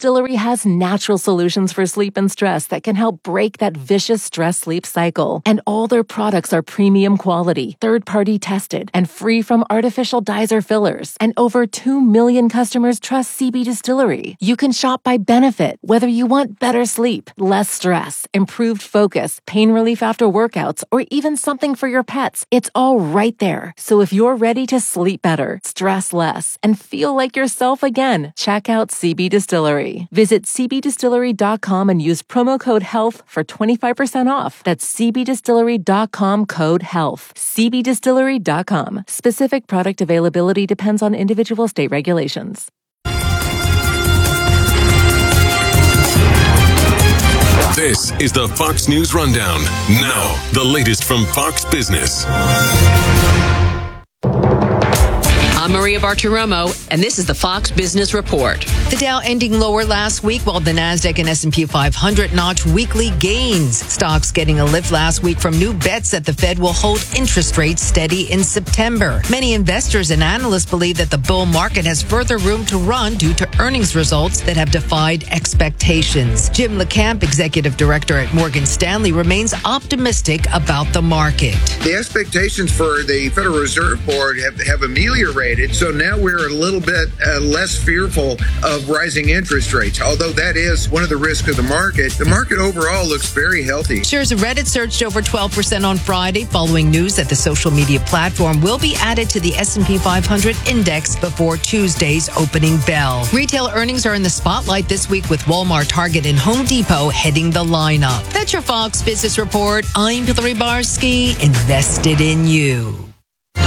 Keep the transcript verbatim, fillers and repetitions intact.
Distillery has natural solutions for sleep and stress that can help break that vicious stress-sleep cycle. And all their products are premium quality, third-party tested, and free from artificial dyes or fillers. And over two million customers trust C B Distillery. You can shop by benefit, whether you want better sleep, less stress, improved focus, pain relief after workouts, or even something for your pets. It's all right there. So if you're ready to sleep better, stress less, and feel like yourself again, check out C B Distillery. Visit c b distillery dot com and use promo code HEALTH for twenty-five percent off. That's c b distillery dot com code HEALTH. c b distillery dot com. Specific product availability depends on individual state regulations. This is the Fox News Rundown. Now, the latest from Fox Business. I'm Maria Bartiromo, and this is the Fox Business Report. The Dow ending lower last week, while the Nasdaq and S and P five hundred notched weekly gains. Stocks getting a lift last week from new bets that the Fed will hold interest rates steady in September. Many investors and analysts believe that the bull market has further room to run due to earnings results that have defied expectations. Jim LeCamp, executive director at Morgan Stanley, remains optimistic about the market. The expectations for the Federal Reserve Board have, have ameliorated. So now we're a little bit uh, less fearful of rising interest rates. Although that is one of the risks of the market, the market overall looks very healthy. Shares of Reddit surged over twelve percent on Friday following news that the social media platform will be added to the S and P five hundred index before Tuesday's opening bell. Retail earnings are in the spotlight this week with Walmart, Target, and Home Depot heading the lineup. That's your Fox Business Report. I'm Hillary Barsky, invested in you.